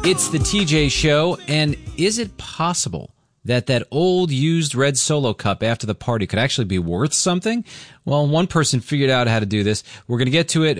It's the TJ Show, and is it possible that old used red Solo cup after the party could actually be worth something? Well, one person figured out how to do this. We're going to get to it